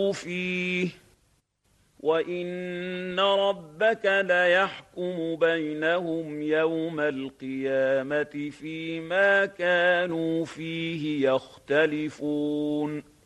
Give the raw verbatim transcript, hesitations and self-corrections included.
فيه وإن ربك ليحكم بينهم يوم القيامة فيما كانوا فيه يختلفون